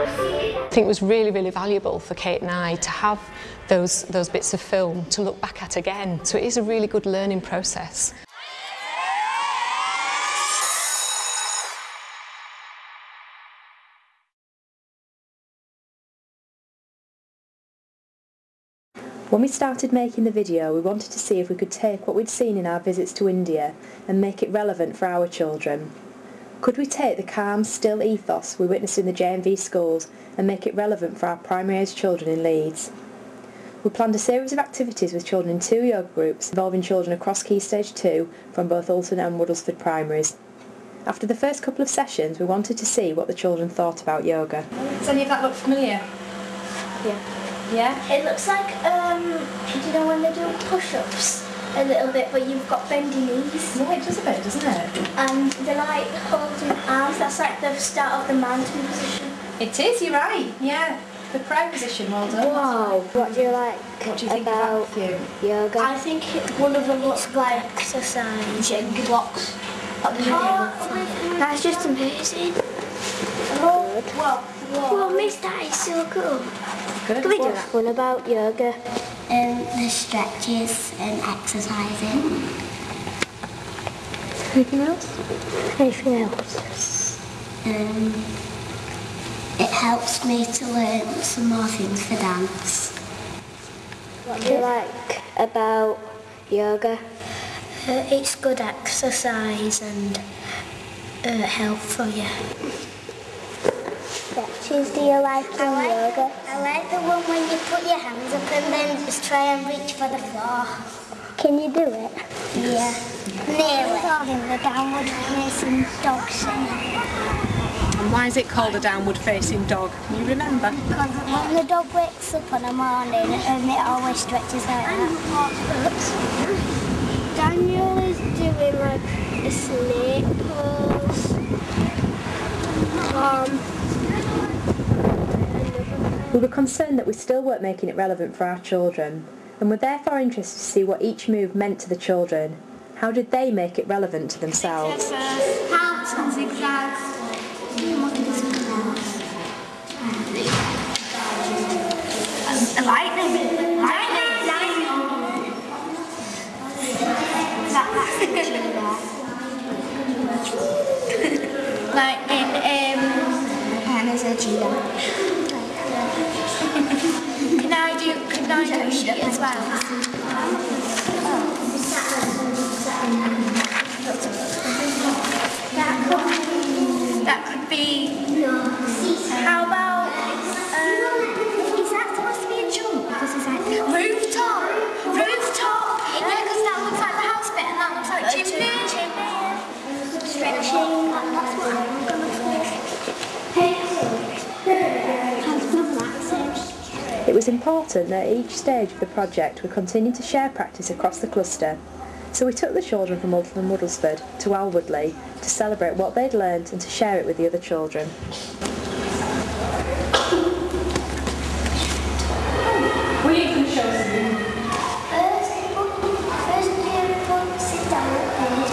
I think it was really, really valuable for Kate and I to have those bits of film to look back at again. So it is a really good learning process. When we started making the video, we wanted to see if we could take what we'd seen in our visits to India and make it relevant for our children. Could we take the calm, still ethos we witnessed in the JMV schools and make it relevant for our primary age children in Leeds? We planned a series of activities with children in 2 yoga groups involving children across Key Stage 2 from both Alton and Woodlesford primaries. After the first couple of sessions, we wanted to see what the children thought about yoga. Does any of that look familiar? Yeah. Yeah? It looks like, do you know when they do push-ups? A little bit, but you've got bendy knees. Yeah, it does a bit, doesn't it? And they're like holding arms, that's like the start of the mountain position. It is, you're right, yeah. The prayer position, well done. Wow. What do you like What do you think about of that, yoga? I think one of them looks like exercise. Good blocks. That's just amazing. Oh, well, Miss, that is so cool. Good. Can we do that one about yoga? The stretches and exercising. Anything else? Anything else? It helps me to learn some more things for dance. What do you like about yoga? It's good exercise and health for you. Stretches do you like in yoga? I like the one when you put your hands up and then just try and reach for the floor. Can you do it? Yeah. Nearly. In the downward facing dog shape. And why is it called a downward facing dog? Can you remember? Because when the dog wakes up in the morning, it always stretches like that. Daniel is doing like a snake pose. We were concerned that we still weren't making it relevant for our children, and were therefore interested to see what each move meant to the children. How did they make it relevant to themselves? Halves and zigzags. Lightning. Like in Hannah's a cheetah. Can I do it as well? That could be. How about? Is that supposed to be a jump? Because it's like Rooftop. Yeah, because that looks like the house bit, and that looks like chimney. stretching. That's what I'm going to say. It was important that at each stage of the project we continued to share practice across the cluster, so we took the children from Alton and Woodlesford to Alwoodley to celebrate what they'd learnt and to share it with the other children. Will you can show us? First, sit down.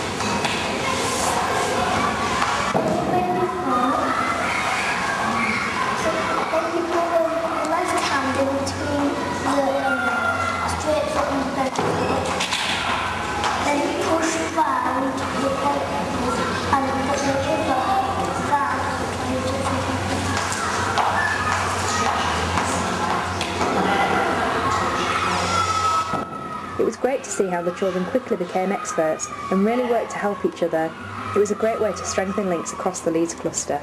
It was great to see how the children quickly became experts and really worked to help each other. It was a great way to strengthen links across the Leeds cluster.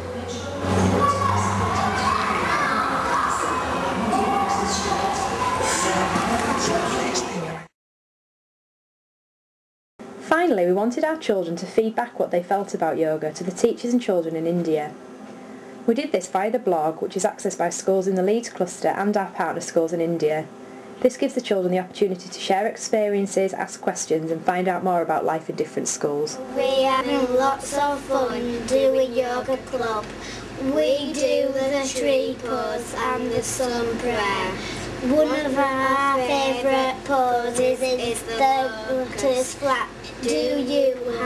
Finally, we wanted our children to feed back what they felt about yoga to the teachers and children in India. We did this via the blog, which is accessed by schools in the Leeds cluster and our partner schools in India. This gives the children the opportunity to share experiences, ask questions and find out more about life in different schools. We're having lots of fun doing yoga club. We do the tree pose and the sun prayer. One of our favourite poses is the lotus flap. Do you